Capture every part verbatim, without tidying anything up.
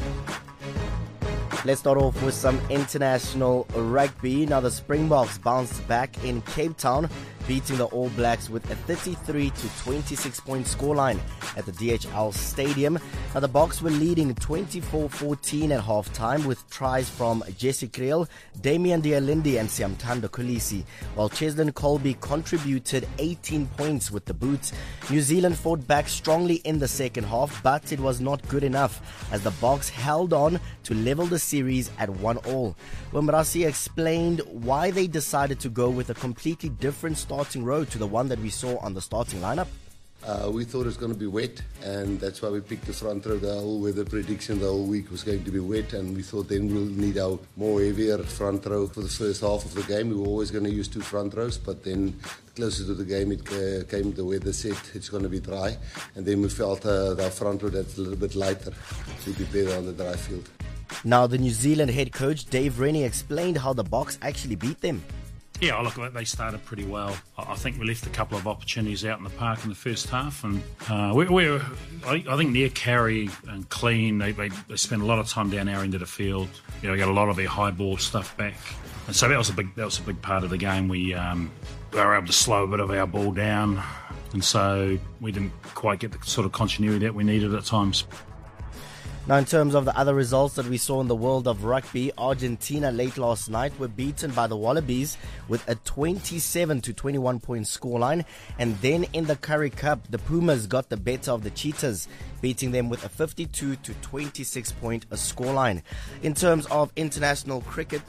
Let's start off with some international rugby. Now the Springboks bounced back in Cape Town, beating the All Blacks with a thirty-three to twenty-six point scoreline at the D H L Stadium. Now the Boks were leading twenty-four fourteen at half-time with tries from Jesse Kriel, Damian Dialindi and Siamthando Kolisi, while Cheslin Colby contributed eighteen points with the boots. New Zealand fought back strongly in the second half, but it was not good enough as the Boks held on to level the series at one all. Wimrasi explained why they decided to go with a completely different starting row to the one that we saw on the starting lineup. Uh, we thought it was going to be wet, and that's why we picked the front row. The whole weather prediction the whole week was going to be wet, and we thought then we'll need our more heavier front row for the first half of the game. We were always going to use two front rows, but then closer to the game it uh, came, the weather said it's going to be dry, and then we felt uh, our front row that's a little bit lighter to be better on the dry field. Now the New Zealand head coach Dave Rennie explained how the Boks actually beat them. Yeah, look, they started pretty well. I think we left a couple of opportunities out in the park in the first half, and uh, we, we were, I, I think, near carry and clean. They, they they spent a lot of time down our end of the field. You know, we got a lot of their high ball stuff back, and so that was a big that was a big part of the game. We um, we were able to slow a bit of our ball down, and so we didn't quite get the sort of continuity that we needed at times. Now, in terms of the other results that we saw in the world of rugby, Argentina late last night were beaten by the Wallabies with a twenty-seven to twenty-one point scoreline. And then in the Currie Cup, the Pumas got the better of the Cheetahs, beating them with a fifty-two to twenty-six point scoreline. In terms of international cricket,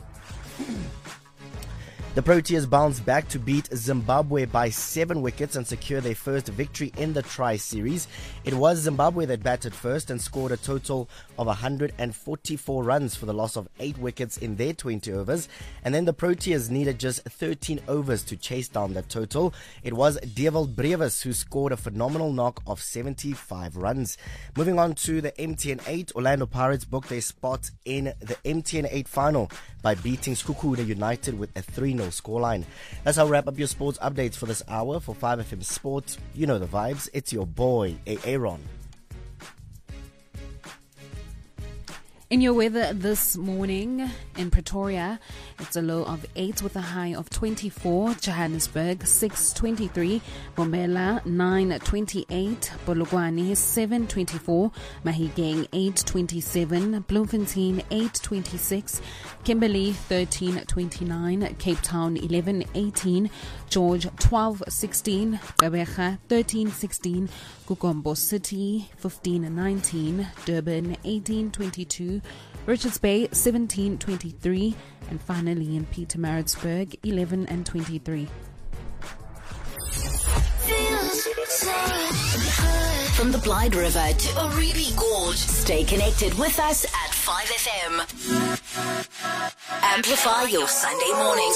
the Proteas bounced back to beat Zimbabwe by seven wickets and secure their first victory in the Tri-Series. It was Zimbabwe that batted first and scored a total of one hundred forty-four runs for the loss of eight wickets in their twenty overs. And then the Proteas needed just thirteen overs to chase down that total. It was Dewald Brevis who scored a phenomenal knock of seventy-five runs. Moving on to the M T N eight, Orlando Pirates booked their spot in the M T N eight final by beating Skukuda United with a three nil scoreline. That's how we wrap up your sports updates for this hour. For five F M Sports, you know the vibes. It's your boy, Aaron. In your weather this morning in Pretoria, it's a low of eight with a high of twenty-four. Johannesburg six twenty-three, Bombela nine twenty-eight, Polokwane seven twenty-four, Mahigeng eight twenty-seven, Bloemfontein eight twenty-six, Kimberley thirteen twenty-nine, Cape Town eleven eighteen, George twelve sixteen, Gqeberha thirteen sixteen, Kukombo City fifteen nineteen, Durban eighteen twenty-two, Richards Bay seventeen twenty-three, and finally in Pietermaritzburg eleven and twenty-three. From the Blyde River to Oribi Gorge, stay connected with us at five F M. Amplify your Sunday mornings